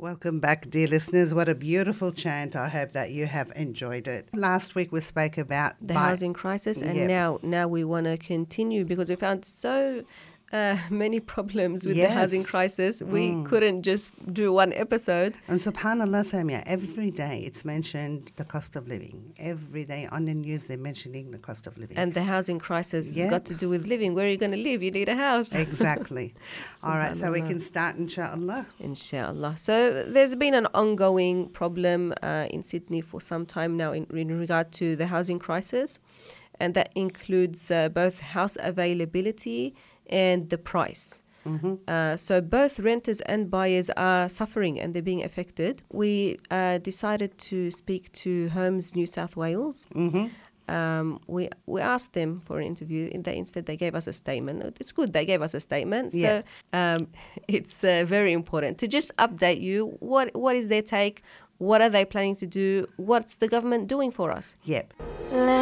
Welcome back, dear listeners. What a beautiful chant. I hope that you have enjoyed it. Last week we spoke about the housing crisis, and now we want to continue because we found so many problems with the housing crisis. We couldn't just do one episode. And subhanAllah, Samia, every day it's mentioned the cost of living. Every day on the news they're mentioning the cost of living. And the housing crisis has got to do with living. Where are you going to live? You need a house. Exactly. All right, so we can start, inshallah. Inshallah. So there's been an ongoing problem in Sydney for some time now in regard to the housing crisis. And that includes both house availability and the price. So both renters and buyers are suffering and they're being affected. We decided to speak to Homes New South Wales. We asked them for an interview. Instead, they gave us a statement. It's good they gave us a statement. So it's very important to just update you. What is their take? What are they planning to do? What's the government doing for us? Yep.